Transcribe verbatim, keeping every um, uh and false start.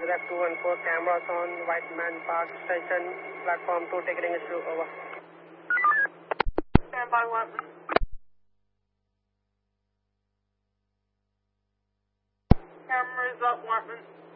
Rep two one four, cameras on, Whiteman Park Station, platform two, ticketing issue, over. Stand by, Whiteman. Camera is up, Whiteman.